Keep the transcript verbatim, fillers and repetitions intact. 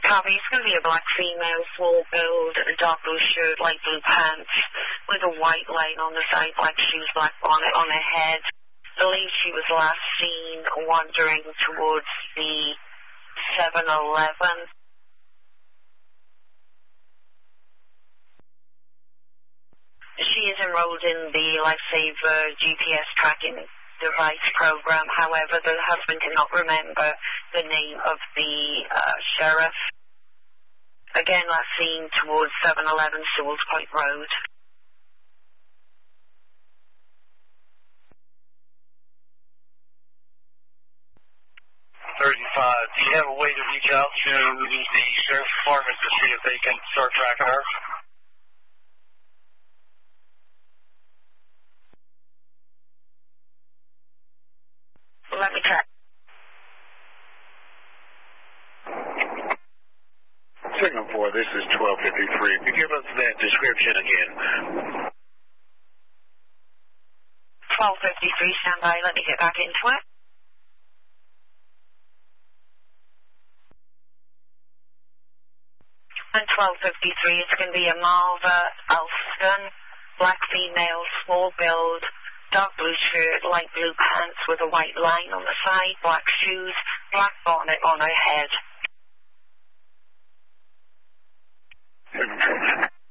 Copy. It's going to be a black female, small build, a dark blue shirt, light blue pants, with a white line on the side, black shoes, black bonnet on her head. I believe she was last seen wandering towards the seven eleven. She is enrolled in the Lifesaver G P S tracking device program. However, the husband cannot remember the name of the uh, sheriff. Again, last seen towards seven eleven Sewell's Point Road. thirty-five. Do you have a way to reach out to the sheriff's department to see if they can start tracking her? Let me check. Signal four, this is twelve fifty-three. If you give us that description again. twelve fifty-three, stand by. Let me get back into it. And twelve fifty-three, it's going to be a Marva Alston, black female, small build, dark blue shirt, light blue pants with a white line on the side, black shoes, black bonnet on her head.